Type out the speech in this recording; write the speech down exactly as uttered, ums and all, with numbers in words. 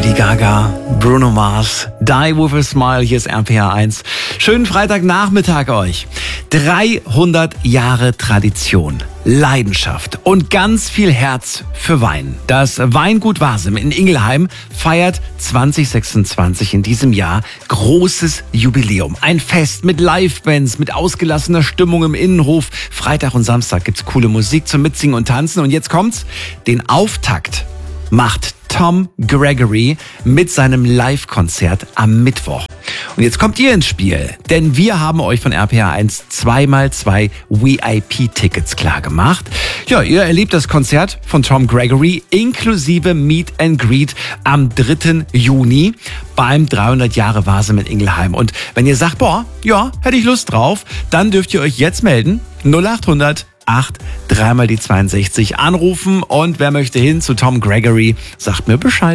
Lady Gaga, Bruno Mars, Die With A Smile, hier ist R P R eins. Schönen Freitagnachmittag euch. dreihundert Jahre Tradition, Leidenschaft und ganz viel Herz für Wein. Das Weingut Wasem in Ingelheim feiert zwanzig sechsundzwanzig in diesem Jahr großes Jubiläum. Ein Fest mit Livebands, mit ausgelassener Stimmung im Innenhof. Freitag und Samstag gibt's coole Musik zum Mitsingen und Tanzen. Und jetzt kommt's, den Auftakt macht Tom Gregory mit seinem Live-Konzert am Mittwoch. Und jetzt kommt ihr ins Spiel, denn wir haben euch von R P R eins zwei mal zwei V I P-Tickets klargemacht. Ja, ihr erlebt das Konzert von Tom Gregory inklusive Meet and Greet am dritten Juni beim dreihundert Jahre Wasem in Ingelheim. Und wenn ihr sagt, boah, ja, hätte ich Lust drauf, dann dürft ihr euch jetzt melden. null acht hundert acht, dreimal die zweiundsechzig anrufen. Und wer möchte hin zu Tom Gregory, sagt mir Bescheid.